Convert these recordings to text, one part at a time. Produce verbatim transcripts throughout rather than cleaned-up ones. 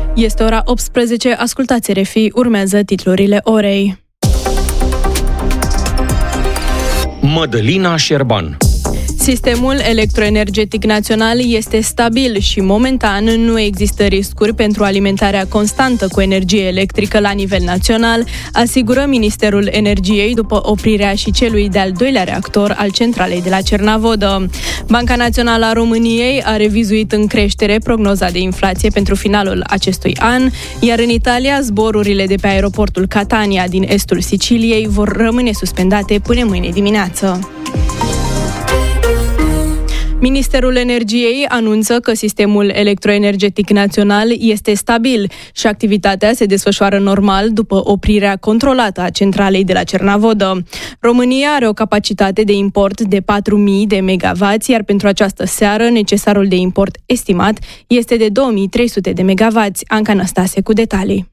Este ora optsprezece, ascultați R F I, urmează titlurile orei. Mădălina Șerban. Sistemul electroenergetic național este stabil și momentan nu există riscuri pentru alimentarea constantă cu energie electrică la nivel național, asigură Ministerul Energiei după oprirea și celui de-al doilea reactor al centralei de la Cernavodă. Banca Națională a României a revizuit în creștere prognoza de inflație pentru finalul acestui an, iar în Italia zborurile de pe aeroportul Catania din estul Siciliei vor rămâne suspendate până mâine dimineață. Ministerul Energiei anunță că sistemul electroenergetic național este stabil și activitatea se desfășoară normal după oprirea controlată a centralei de la Cernavodă. România are o capacitate de import de patru mii de megavați, iar pentru această seară necesarul de import estimat este de două mii trei sute de megavați. Anca Năstase cu detalii.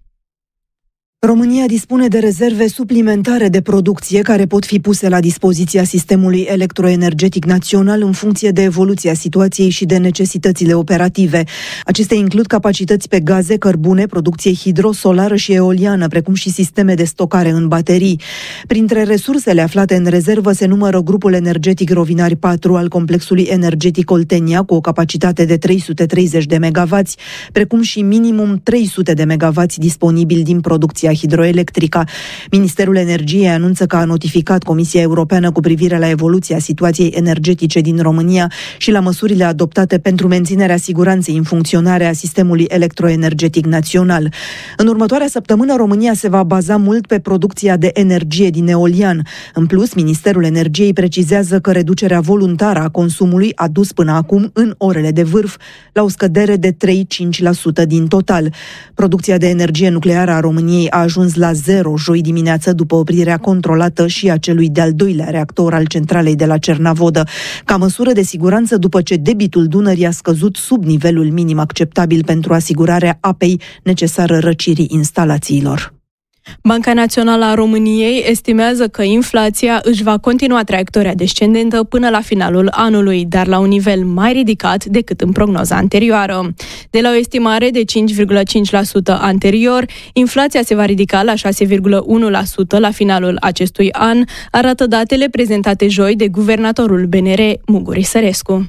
România dispune de rezerve suplimentare de producție care pot fi puse la dispoziția sistemului electroenergetic național în funcție de evoluția situației și de necesitățile operative. Acestea includ capacități pe gaze, cărbune, producție hidrosolară și eoliană, precum și sisteme de stocare în baterii. Printre resursele aflate în rezervă se numără grupul energetic Rovinari patru al complexului energetic Oltenia, cu o capacitate de trei sute treizeci de megavați, precum și minimum trei sute de megavați disponibili din producția hidroelectrică. Ministerul Energiei anunță că a notificat Comisia Europeană cu privire la evoluția situației energetice din România și la măsurile adoptate pentru menținerea siguranței în funcționare a sistemului electroenergetic național. În următoarea săptămână, România se va baza mult pe producția de energie din eolian. În plus, Ministerul Energiei precizează că reducerea voluntară a consumului a dus până acum, în orele de vârf, la o scădere de trei-cinci la sută din total. Producția de energie nucleară a României a ajuns la zero joi dimineață după oprirea controlată și a celui de-al doilea reactor al centralei de la Cernavodă, ca măsură de siguranță după ce debitul Dunării a scăzut sub nivelul minim acceptabil pentru asigurarea apei necesară răcirii instalațiilor. Banca Națională a României estimează că inflația își va continua traiectoria descendentă până la finalul anului, dar la un nivel mai ridicat decât în prognoza anterioară. De la o estimare de cinci virgulă cinci la sută anterior, inflația se va ridica la șase virgulă unu la sută la finalul acestui an, arată datele prezentate joi de guvernatorul B N R, Muguri Sărescu.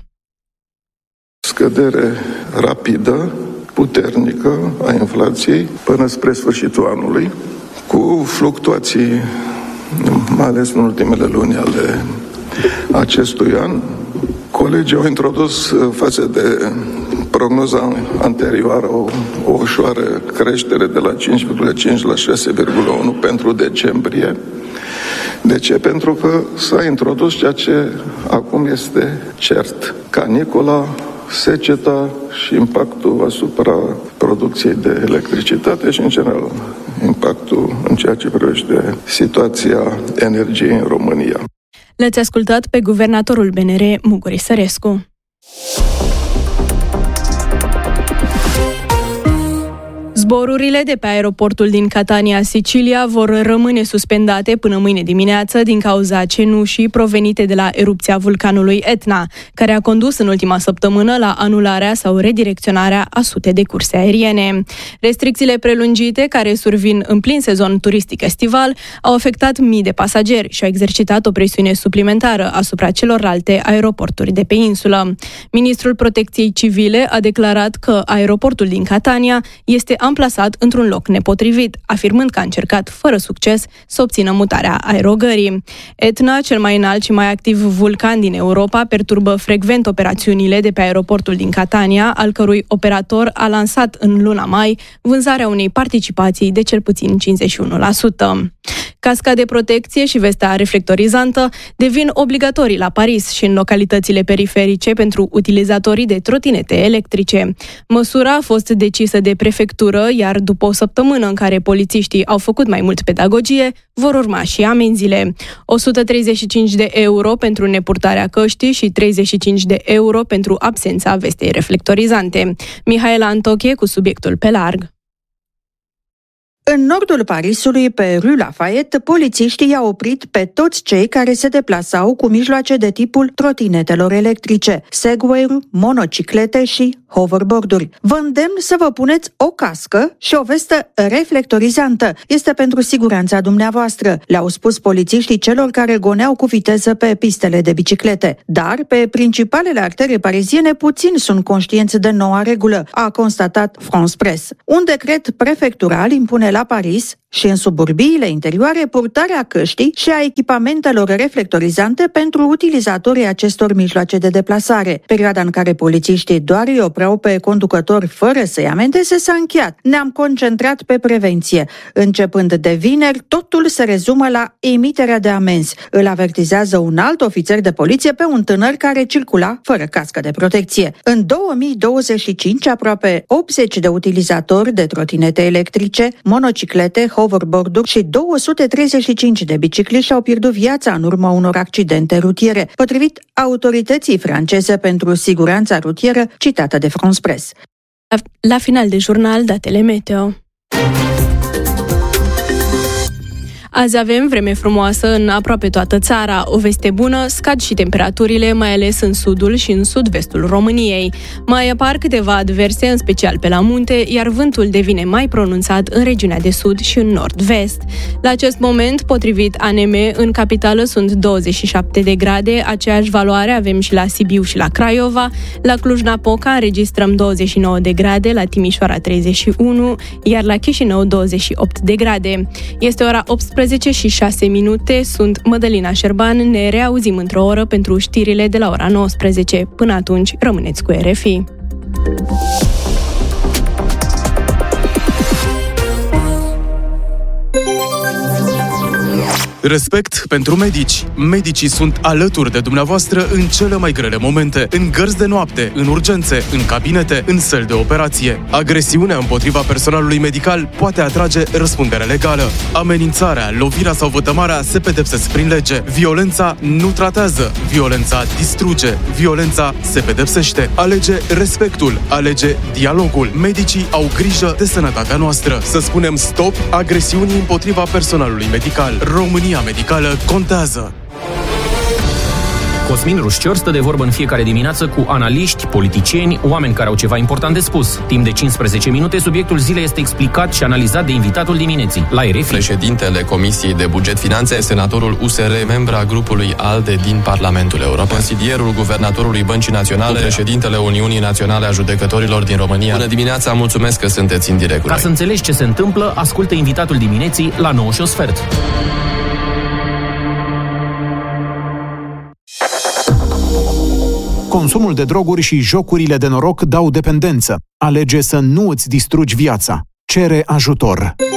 Scădere rapidă, puternică a inflației până spre sfârșitul anului, cu fluctuații, mai ales în ultimele luni ale acestui an. Colegii au introdus față de prognoza anterioară o, o ușoară creștere de la cinci virgulă cinci la șase virgulă unu pentru decembrie. De ce? Pentru că s-a introdus ceea ce acum este cert: canicola, seceta și impactul asupra producției de electricitate și, în general, impactul în ceea ce privește situația energiei în România. L-ați ascultat pe guvernatorul B N R, Muguri Sărescu. Zborurile de pe aeroportul din Catania, Sicilia, vor rămâne suspendate până mâine dimineață din cauza cenușii provenite de la erupția vulcanului Etna, care a condus în ultima săptămână la anularea sau redirecționarea a sute de curse aeriene. Restricțiile prelungite, care survin în plin sezon turistic estival, au afectat mii de pasageri și au exercitat o presiune suplimentară asupra celorlalte aeroporturi de pe insulă. Ministrul Protecției Civile a declarat că aeroportul din Catania este amplasat într-un loc nepotrivit, afirmând că a încercat fără succes să obțină mutarea aerogării. Etna, cel mai înalt și mai activ vulcan din Europa, perturbă frecvent operațiunile de pe aeroportul din Catania, al cărui operator a lansat în luna mai vânzarea unei participații de cel puțin cincizeci și unu la sută. Casca de protecție și vestea reflectorizantă devin obligatorii la Paris și în localitățile periferice pentru utilizatorii de trotinete electrice. Măsura a fost decisă de prefectură, iar după o săptămână în care polițiștii au făcut mai mult pedagogie, vor urma și amenziile. o sută treizeci și cinci de euro pentru nepurtarea căștii și treizeci și cinci de euro pentru absența vestei reflectorizante. Mihaela Antoche cu subiectul pe larg. În nordul Parisului, pe Rue Lafayette, polițiștii i-au oprit pe toți cei care se deplasau cu mijloace de tipul trotinetelor electrice, Segway-uri, monociclete și hoverboard-uri. Vă îndemn să vă puneți o cască și o vestă reflectorizantă. Este pentru siguranța dumneavoastră, le-au spus polițiștii celor care goneau cu viteză pe pistele de biciclete. Dar pe principalele artere pariziene puțini sunt conștienți de noua regulă, a constatat France Presse. Un decret prefectural impune la Paris și în suburbiile interioare purtarea căștii și a echipamentelor reflectorizante pentru utilizatorii acestor mijloace de deplasare. Perioada în care polițiștii doar îi opreau pe conducători fără să-i amendeze s-a încheiat. Ne-am concentrat pe prevenție. Începând de vineri, totul se rezumă la emiterea de amenzi. Îl avertizează un alt ofițer de poliție pe un tânăr care circula fără cască de protecție. În două mii douăzeci și cinci, aproape optzeci de utilizatori de trotinete electrice, monociclete, hoverboard-uri și două sute treizeci și cinci de bicicliști și-au pierdut viața în urma unor accidente rutiere, potrivit autorității franceze pentru siguranța rutieră, citată de France Presse. La, la final de jurnal, datele meteo. Azi avem vreme frumoasă în aproape toată țara. O veste bună, scad și temperaturile, mai ales în sudul și în sud-vestul României. Mai apar câteva adverse, în special pe la munte, iar vântul devine mai pronunțat în regiunea de sud și în nord-vest. La acest moment, potrivit A N M, în capitală sunt douăzeci și șapte de grade, aceeași valoare avem și la Sibiu și la Craiova. La Cluj-Napoca înregistrăm douăzeci și nouă de grade, la Timișoara treizeci și unu, iar la Chișinău douăzeci și opt de grade. Este ora optsprezece și șase minute, sunt Mădălina Șerban, ne reauzim într-o oră pentru știrile de la ora nouăsprezece. Până atunci, rămâneți cu R F I. Respect pentru medici. Medicii sunt alături de dumneavoastră în cele mai grele momente, în gărzi de noapte, în urgențe, în cabinete, în săli de operație. Agresiunea împotriva personalului medical poate atrage răspundere legală. Amenințarea, lovirea sau vătămarea se pedepsesc prin lege. Violența nu tratează. Violența distruge. Violența se pedepsește. Alege respectul. Alege dialogul. Medicii au grijă de sănătatea noastră. Să spunem stop agresiunii împotriva personalului medical. România medicală contează. Cosmin Rușcior stă de vorbă în fiecare dimineață cu analiști, politicieni, oameni care au ceva important de spus. Timp de cincisprezece minute, subiectul zilei este explicat și analizat de invitatul dimineții. La R F I. Președintele Comisiei de Buget Finanțe, senatorul U S R, membra grupului ALDE din Parlamentul European, consilierul guvernatorului Băncii Naționale, președintele Uniunii Naționale a Judecătorilor din România. Bună dimineața, mulțumesc că sunteți în direct. Ca să înțelegi ce se întâmplă, ascultă invitatul dimineții la nouă și un sfert. Consumul de droguri și jocurile de noroc dau dependență. Alege să nu îți distrugi viața. Cere ajutor.